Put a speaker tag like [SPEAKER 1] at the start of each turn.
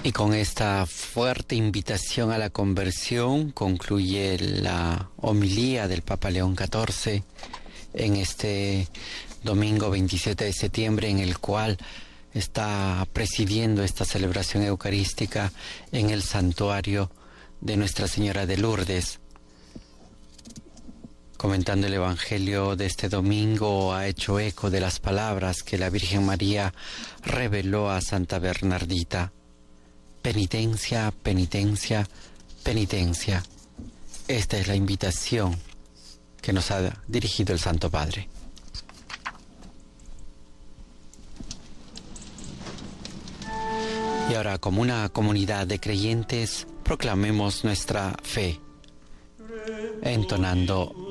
[SPEAKER 1] Y con esta fuerte invitación a la conversión concluye la homilía del Papa León XIV en este domingo 27 de septiembre, en el cual está presidiendo esta celebración eucarística en el santuario de Nuestra Señora de Lourdes. Comentando el Evangelio de este domingo, ha hecho eco de las palabras que la Virgen María reveló a Santa Bernardita. Penitencia, penitencia, penitencia. Esta es la invitación que nos ha dirigido el Santo Padre. Y ahora, como una comunidad de creyentes, proclamemos nuestra fe, entonando